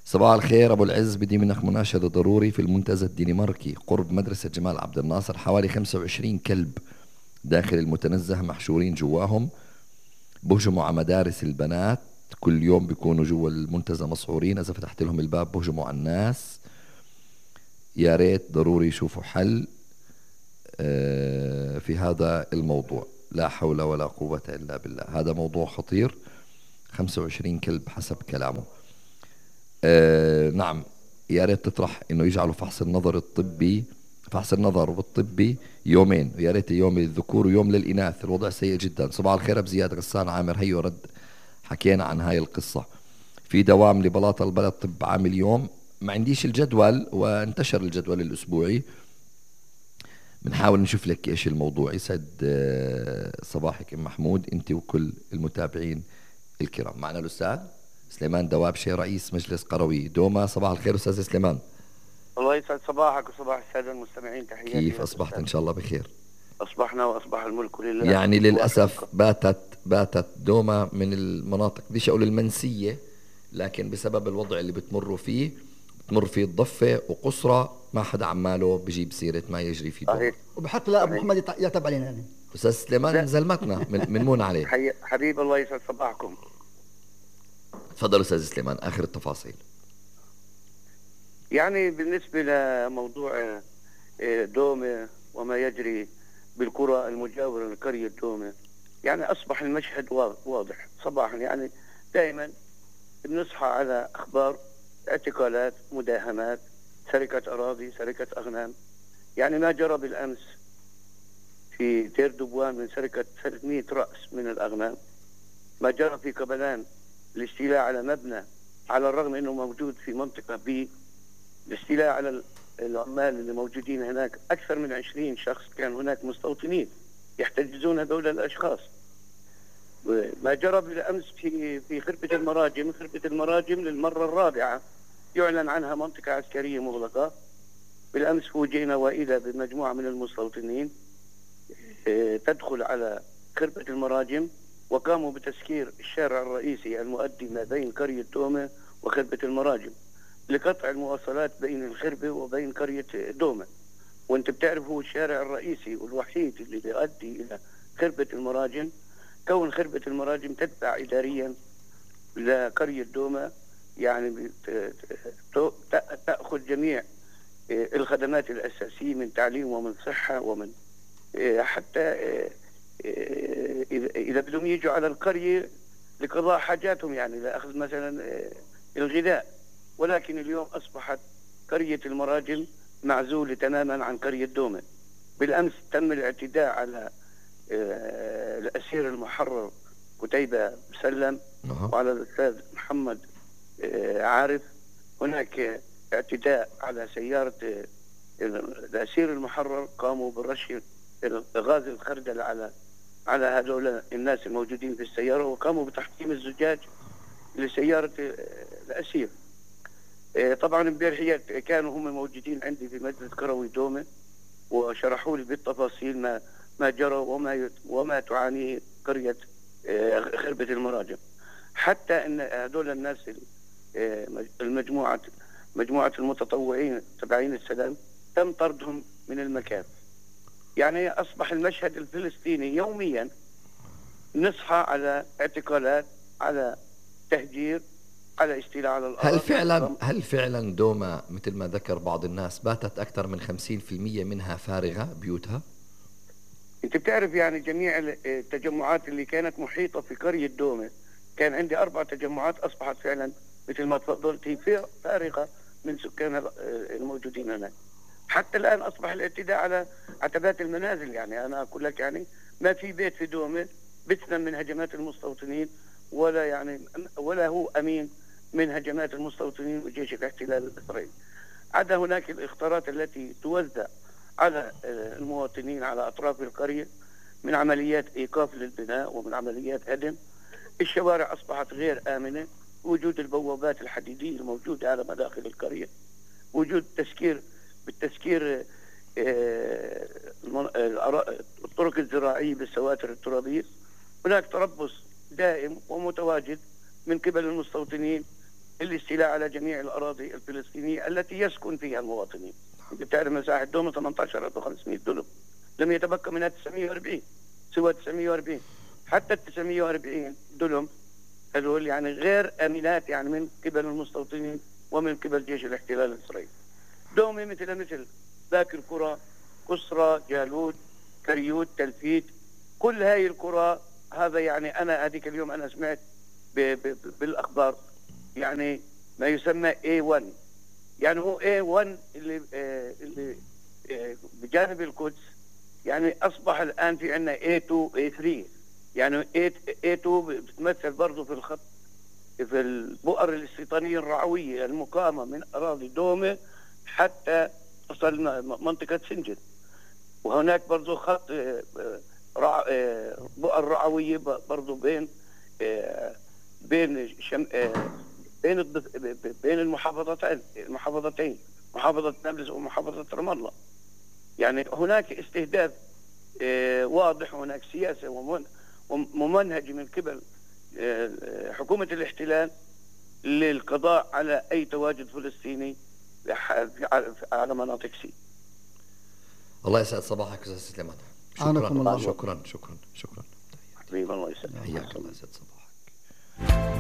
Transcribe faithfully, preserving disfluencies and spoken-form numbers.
صباح الخير أبو العز، بدي منك مناشدة ضروري. في المنتزه الدنماركي قرب مدرسة جمال عبد الناصر حوالي خمسة وعشرين كلب داخل المتنزه محشورين جواهم، بهجموا على مدارس البنات. كل يوم بيكونوا جوا المنتزه مسعورين، إذا فتحت لهم الباب بهجموا على الناس. يا ريت ضروري يشوفوا حل آه، في هذا الموضوع. لا حول ولا قوة إلا بالله، هذا موضوع خطير. خمسة وعشرين كلب حسب كلامه. آه نعم، يا ريت تطرح انه يجعلوا فحص النظر الطبي، فحص النظر والطبي يومين، ويا ريت يوم للذكور ويوم للإناث. الوضع سيء جدا. صباح الخير أبو زياد، غسان عامر، هيو رد. حكينا عن هاي القصة. في دوام لبلاط البلد طب عامل يوم. ما عنديش الجدول، وانتشر الجدول الأسبوعي. بنحاول نشوف لك ايش الموضوع. يسعد آه، صباحك ام محمود، انت وكل المتابعين الكرام. معنا الاستاذ سليمان دوابشي رئيس مجلس قروي دوما. صباح الخير استاذ سليمان. الله يسعد صباحك وصباح السادة المستمعين، تحياتي كيف لك اصبحت؟ أستاذ. ان شاء الله بخير. أصبحنا وأصبح الملك لله يعني واحد للاسف فقط. باتت باتت دوما من المناطق، بديش اقول المنسيه، لكن بسبب الوضع اللي بتمروا فيه، بتمر فيه الضفه وقصرى، ما حدا عماله بجيب سيره ما يجري في دوما. صحيح وبحط لا ابو صحيح. محمد يت- يعتب علينا يعني. استاذ سليمان لا، زلمتنا من من مون عليه. حي... حبيب الله يسعد صباحكم. تفضل استاذ سليمان، اخر التفاصيل. يعني بالنسبة لموضوع آه، آه، دومة وما يجري بالقرى المجاورة لقرية دومة، يعني أصبح المشهد وا- واضح صباحا. يعني دائما بنصحى على أخبار اعتقالات، مداهمات، سرقة أراضي، سرقة أغنام. يعني ما جرى بالأمس في دير دبوان من سرقة ثلاثمئة رأس من الأغنام، ما جرى في كبلان الاستيلاء على مبنى على الرغم أنه موجود في منطقة بي، الاستيلاء على ال- العمال اللي موجودين هناك. أكثر من عشرين شخص كان هناك مستوطنين يحتجزون هذول الأشخاص. ما جرى بالأمس في في خربة المراجم. خربة المراجم للمرة الرابعة يعلن عنها منطقة عسكرية مغلقة. بالأمس فوجئنا وإذا بمجموعة من المستوطنين آه، تدخل على خربة المراجم، وقاموا بتسكير الشارع الرئيسي المؤدي ما بين قرية دومة وخربة المراجم لقطع المواصلات بين الخربة وبين قرية دومة. وانت بتعرف هو الشارع الرئيسي والوحيد اللي بيؤدي إلى خربة المراجم. كون خربة المراجم تتبع إداريا لقرية دومة، يعني بت- ت- ت- تأخذ جميع آه، الخدمات الأساسية من تعليم ومن صحة ومن آه، حتى آه، آه، إذا إذا بدهم يجوا على القرية لقضاء حاجاتهم، يعني لأخذ مثلا آه، الغذاء. ولكن اليوم أصبحت قرية المراجل معزولة تماما عن قرية دومة. بالأمس تم الاعتداء على آه، الأسير المحرر قتيبة مسلم أها. وعلى الأستاذ محمد آه، عارف. هناك اعتداء على سيارة آه، الأسير المحرر، قاموا بالرش غاز الخردل على على هذول الناس الموجودين في السيارة، وقاموا بتحطيم الزجاج لسيارة آه، الأسير. آه، طبعا امبارح كانوا هم موجودين عندي في مجلس قروي دومة، وشرحوا لي بالتفاصيل ما ما جرى وما وما تعانيه قرية آه، خربة المراجع. حتى ان هذول الناس آه، المجموعة مجموعة المتطوعين تبعين السلام تم طردهم من المكان. يعني اصبح المشهد الفلسطيني يوميا نصحى على اعتقالات، على تهجير، على استيلاء على هل الارض، على فعلا ضم. هل فعلا دوما مثل ما ذكر بعض الناس باتت أكثر من خمسين في المية منها فارغة بيوتها؟ انت بتعرف يعني جميع التجمعات اللي كانت محيطة في قرية دومة، كان عندي اربع تجمعات اصبحت فعلا مثل ما تفضلت هي فارغة من سكان الموجودين هناك. حتى الان اصبح الاعتداء على عتبات المنازل. يعني انا اقول لك يعني ما في بيت في دومة بتسلم من هجمات المستوطنين، ولا يعني ولا هو امين من هجمات المستوطنين وجيش الاحتلال الاسرائيلي. عدا هناك الاخطارات التي توزع على آه، المواطنين على أطراف القرية من عمليات إيقاف للبناء ومن عمليات هدم. الشوارع أصبحت غير آمنة. وجود البوابات الحديدية الموجودة على مداخل القرية، وجود تسكير بالتسكير آه، المن- الأرا- الطرق الزراعية بالسواتر الترابية. هناك تربص دائم ومتواجد من قبل المستوطنين الاستيلاء على جميع الأراضي الفلسطينية التي يسكن فيها المواطنين. أنت تعرف مساحة دوما ثمانية عشر ألف وخمسمائة دولم، لم يتبقى منها تسعمائة وأربعين، سوى تسعمائة وأربعين. حتى ال تسعمائة وأربعين دولم هذول يعني غير آمنات يعني من قبل المستوطنين ومن قبل جيش الاحتلال الإسرائيلي. دومة مثل مثل باقي القرى، قصرى، جالوت، كريوت، تلفيت، كل هاي القرى. هذا يعني أنا هذيك اليوم أنا سمعت ب ب بالأخبار يعني ما يسمى إيه وان، يعني هو إيه وان اللي آه اللي آه بجانب القدس، يعني أصبح الآن في عندنا إيه تو إيه ثري، يعني إيه تو بتمثل برضه في الخط في البؤر الاستيطانية الرعوية المقامة من أراضي دومة حتى وصلنا منطقة سنجد. وهناك برضو خط رع... بؤر رعوية برضو بين بين شم... بين الضف... بين المحافظتين المحافظتين محافظة نابلس ومحافظة رام الله. يعني هناك استهداف واضح، وهناك سياسة وممنهج من قبل حكومة الاحتلال للقضاء على أي تواجد فلسطيني على مناطق سي. الله يسعد صباحك أستاذ سليمان. عنكم شكرا الله. شكرا شكرا شكرا. حبيبي الله يسلمك. حياك الله يسعد صباحك.